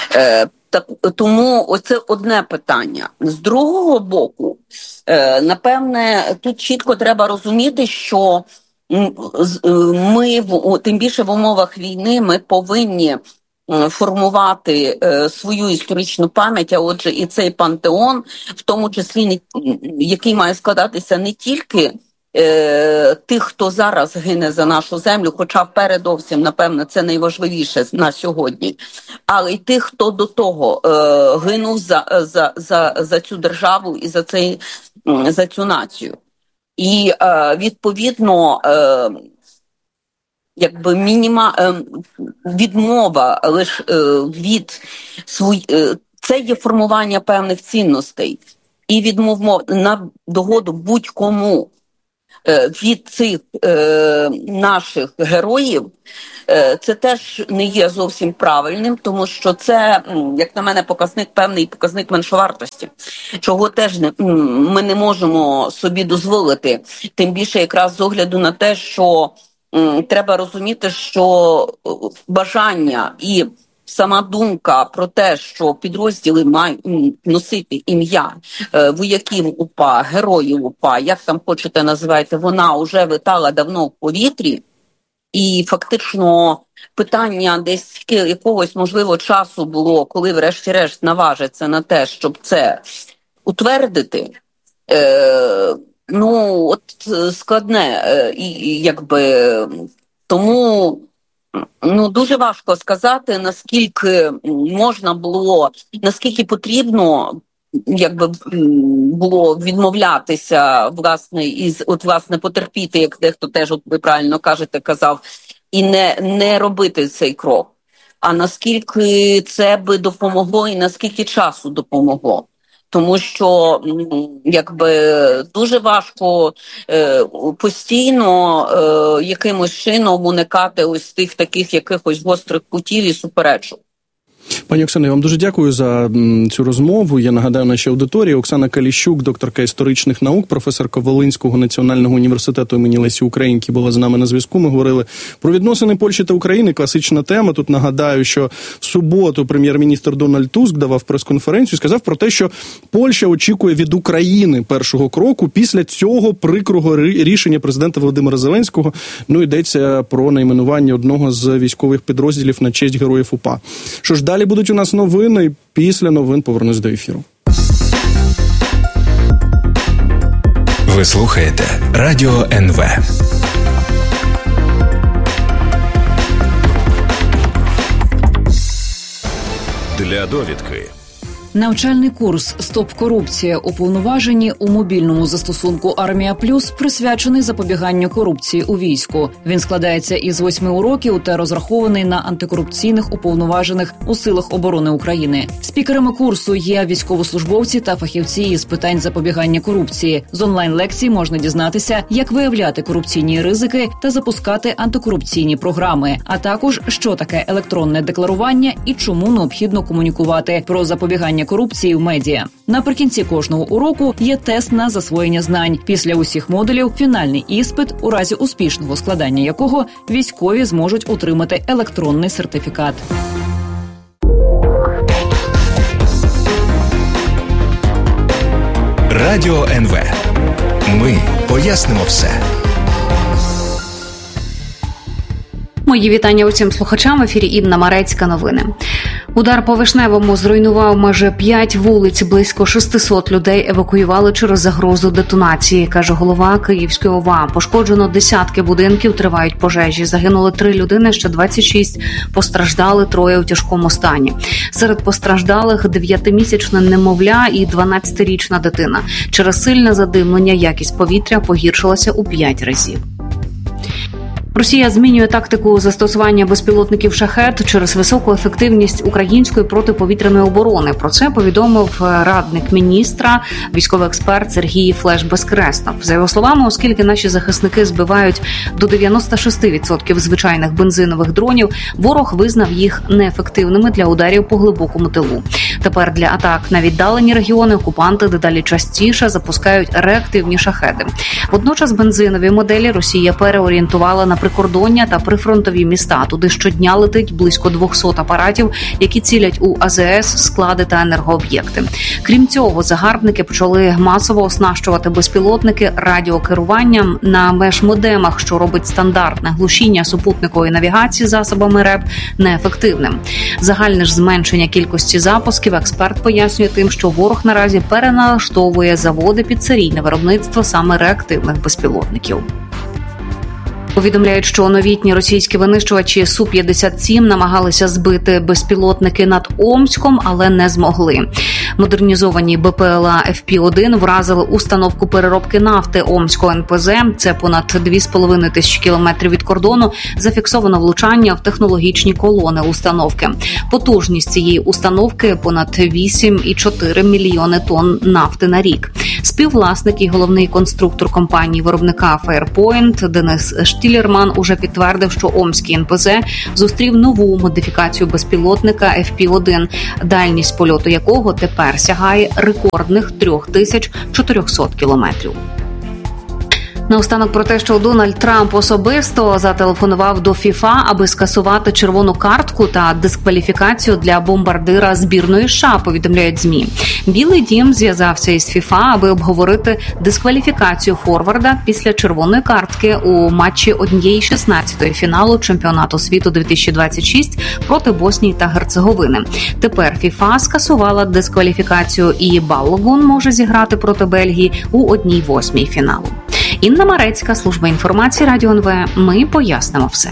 Тому оце одне питання. З другого боку, напевне, тут чітко треба розуміти, що ми, тим більше в умовах війни, ми повинні формувати свою історичну пам'ять, а отже і цей пантеон, в тому числі, який має складатися не тільки тих, хто зараз гине за нашу землю, хоча передовсім, напевно, це найважливіше на сьогодні, але й тих, хто до того гинув за цю державу і за цю націю. І, відповідно, якби відмова лише від це є формування певних цінностей, і відмова на догоду будь-кому від цих наших героїв, це теж не є зовсім правильним, тому що це, як на мене, певний показник меншовартості, чого теж ми не можемо собі дозволити, тим більше якраз з огляду на те, що треба розуміти, що бажання і сама думка про те, що підрозділи мають носити ім'я вояків УПА, героїв УПА, як там хочете називайте, вона вже витала давно в повітрі. І фактично питання десь якогось, можливо, часу було, коли врешті-решт наважиться на те, щоб це утвердити, складне, і якби, тому дуже важко сказати, наскільки можна було, наскільки потрібно було відмовлятися, власне, потерпіти, як дехто теж, ви правильно кажете, казав, і не робити цей крок. А наскільки це би допомогло і наскільки часу допомогло. Тому що дуже важко постійно якимось чином уникати ось тих таких якихось гострих кутів і суперечок. Пані Оксано, я вам дуже дякую за цю розмову. Я нагадаю нашій аудиторії, Оксана Каліщук, докторка історичних наук, професорка Волинського національного університету імені Лесі Українки, була з нами на зв'язку. Ми говорили про відносини Польщі та України, класична тема. Тут нагадаю, що в суботу прем'єр-міністр Дональд Туск давав прес-конференцію і сказав про те, що Польща очікує від України першого кроку після цього прикрого рішення президента Володимира Зеленського. Йдеться про найменування одного з військових підрозділів на честь героїв УПА. Що ж, далі будуть у нас новини, і після новин повернусь до ефіру. Ви слухаєте Радіо НВ. Для довідки. Навчальний курс «Стоп корупція. Уповноважені» у мобільному застосунку «Армія Плюс» присвячений запобіганню корупції у війську. Він складається із 8 уроків та розрахований на антикорупційних уповноважених у силах оборони України. Спікерами курсу є військовослужбовці та фахівці із питань запобігання корупції. З онлайн-лекцій можна дізнатися, як виявляти корупційні ризики та запускати антикорупційні програми, а також, що таке електронне декларування і чому необхідно комунікувати про запобігання корупції в медіа. Наприкінці кожного уроку є тест на засвоєння знань. Після усіх модулів – фінальний іспит, у разі успішного складання якого військові зможуть отримати електронний сертифікат. Радіо НВ. Ми пояснимо все. Мої вітання усім слухачам. В ефірі Інна Марецька. Новини. Удар по Вишневому зруйнував майже 5 вулиць. Близько 600 людей евакуювали через загрозу детонації, каже голова Київської ОВА. Пошкоджено десятки будинків, тривають пожежі. Загинули 3 людини, ще 26 постраждали, 3 у тяжкому стані. Серед постраждалих 9-місячне немовля і 12-річна дитина. Через сильне задимлення якість повітря погіршилася у 5 разів. Росія змінює тактику застосування безпілотників «Шахед» через високу ефективність української протиповітряної оборони. Про це повідомив радник міністра, військовий експерт Сергій Флеш-Безкреснов. За його словами, оскільки наші захисники збивають до 96% звичайних бензинових дронів, ворог визнав їх неефективними для ударів по глибокому тилу. Тепер для атак на віддалені регіони окупанти дедалі частіше запускають реактивні «Шахеди». Водночас бензинові моделі Росія переорієнтувала на прикордоння та прифронтові міста. Туди щодня летить близько 200 апаратів, які цілять у АЗС, склади та енергооб'єкти. Крім цього, загарбники почали масово оснащувати безпілотники радіокеруванням на межмодемах, що робить стандартне глушіння супутникової навігації засобами РЕП неефективним. Загальне ж зменшення кількості запусків експерт пояснює тим, що ворог наразі переналаштовує заводи під серійне виробництво саме реактивних безпілотників. Повідомляють, що новітні російські винищувачі Су-57 намагалися збити безпілотники над Омськом, але не змогли. Модернізовані БПЛА FP-1 вразили установку переробки нафти Омського НПЗ. Це понад 2,5 тисячі кілометрів від кордону. Зафіксовано влучання в технологічні колони установки. Потужність цієї установки – понад 8,4 мільйони тонн нафти на рік. Співвласник і головний конструктор компанії-виробника Fairpoint Денис Штілерман уже підтвердив, що Омський НПЗ зустрів нову модифікацію безпілотника FP-1, дальність польоту якого тепер сягає рекордних 3400 кілометрів. Наостанок про те, що Дональд Трамп особисто зателефонував до ФІФА, аби скасувати червону картку та дискваліфікацію для бомбардира збірної США, повідомляють ЗМІ. Білий дім зв'язався із ФІФА, аби обговорити дискваліфікацію форварда після червоної картки у матчі 1/16 фіналу чемпіонату світу 2026 проти Боснії та Герцеговини. Тепер ФІФА скасувала дискваліфікацію і Балогун може зіграти проти Бельгії у 1/8 фіналу. Інна Марецька, служба інформації Радіо НВ. Ми пояснимо все.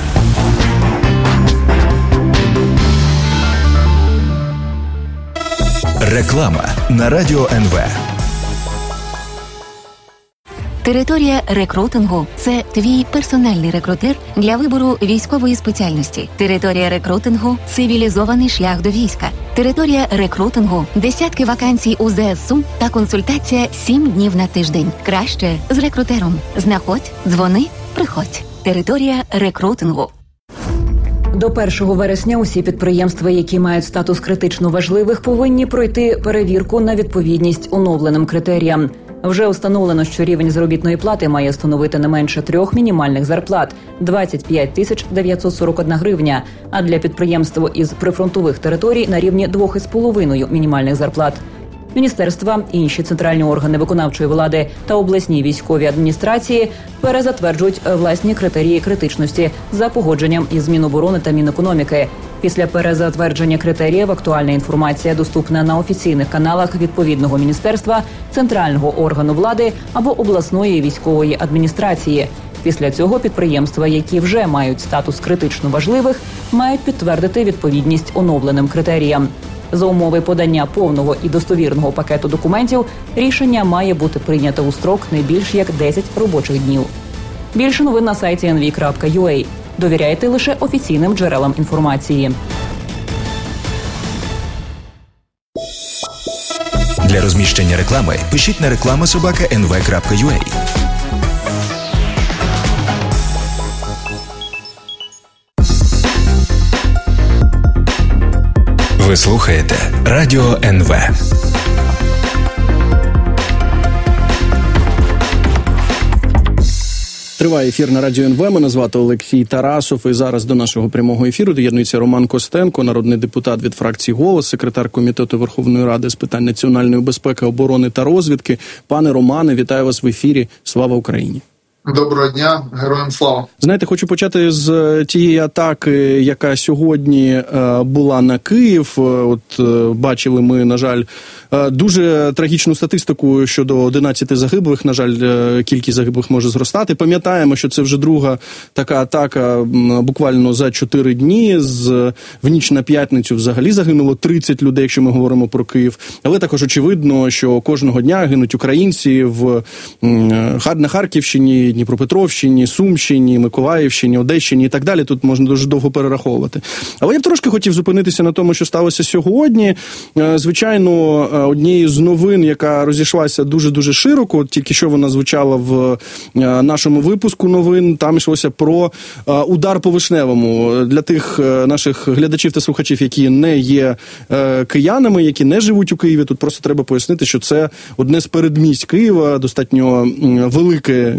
Реклама на Радіо НВ. Територія рекрутингу – це твій персональний рекрутер для вибору військової спеціальності. Територія рекрутингу – цивілізований шлях до війська. Територія рекрутингу – десятки вакансій у ЗСУ та консультація 7 днів на тиждень. Краще з рекрутером. Знаходь, дзвони, приходь. Територія рекрутингу. До 1 вересня усі підприємства, які мають статус критично важливих, повинні пройти перевірку на відповідність оновленим критеріям. Вже установлено, що рівень заробітної плати має становити не менше 3 мінімальних зарплат – 25 тисяч 941 гривня, а для підприємств із прифронтових територій на рівні 2,5 мінімальних зарплат. Міністерства, інші центральні органи виконавчої влади та обласні військові адміністрації перезатверджують власні критерії критичності за погодженням із Міноборони та Мінекономіки. Після перезатвердження критеріїв актуальна інформація доступна на офіційних каналах відповідного міністерства, центрального органу влади або обласної військової адміністрації. Після цього підприємства, які вже мають статус критично важливих, мають підтвердити відповідність оновленим критеріям. За умови подання повного і достовірного пакету документів рішення має бути прийнято у строк не більш як 10 робочих днів. Більше новин на сайті nv.ua. Довіряйте лише офіційним джерелам інформації. Для розміщення реклами пишіть на reklama@nv.ua. Ви слухаєте Радіо НВ. Триває ефір на Радіо НВ. Мене звати Олексій Тарасов. І зараз до нашого прямого ефіру доєднується Роман Костенко, народний депутат від фракції «Голос», секретар Комітету Верховної Ради з питань національної безпеки, оборони та розвідки. Пане Романе, вітаю вас в ефірі. Слава Україні! Доброго дня, героям слава. Знаєте, хочу почати з тієї атаки, яка сьогодні була на Київ. От бачили ми, на жаль, дуже трагічну статистику щодо 11 загиблих. На жаль, кількість загиблих може зростати. Пам'ятаємо, що це вже друга така атака буквально за 4 дні. В ніч на п'ятницю взагалі загинуло 30 людей, якщо ми говоримо про Київ. Але також очевидно, що кожного дня гинуть українці на Харківщині, Дніпропетровщині, Сумщині, Миколаївщині, Одещині і так далі. Тут можна дуже довго перераховувати. Але я б трошки хотів зупинитися на тому, що сталося сьогодні. Звичайно, однією з новин, яка розійшлася дуже-дуже широко, тільки що вона звучала в нашому випуску новин, там йшлося про удар по Вишневому. Для тих наших глядачів та слухачів, які не є киянами, які не живуть у Києві, тут просто треба пояснити, що це одне з передмість Києва, достатньо велике місто,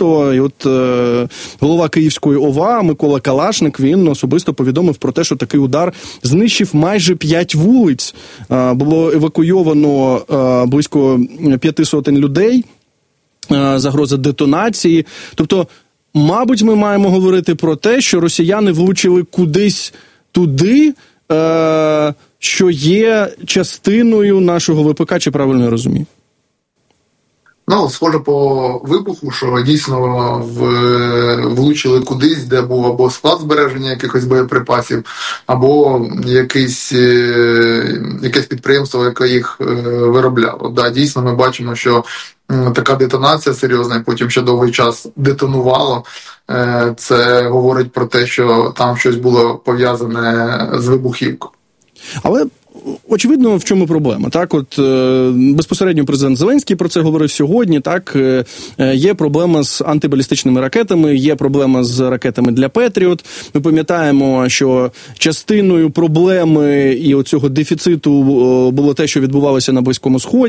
особисто, і от голова Київської ОВА Микола Калашник, він особисто повідомив про те, що такий удар знищив майже 5 вулиць. Було евакуйовано близько 500 людей, загроза детонації. Тобто, мабуть, ми маємо говорити про те, що росіяни влучили кудись туди, що є частиною нашого ВПК, чи правильно я розумію? Ну, схоже по вибуху, що дійсно влучили кудись, де був або склад збереження якихось боєприпасів, або якесь підприємство, яке їх виробляло. Да, дійсно, ми бачимо, що така детонація серйозна, і потім ще довгий час детонувало. Це говорить про те, що там щось було пов'язане з вибухівкою. Але очевидно, в чому проблема. Так, от безпосередньо президент Зеленський про це говорив сьогодні. Так, є проблема з антибалістичними ракетами, є проблема з ракетами для Петріот. Ми пам'ятаємо, що частиною проблеми і оцього дефіциту було те, що відбувалося на Близькому Сході.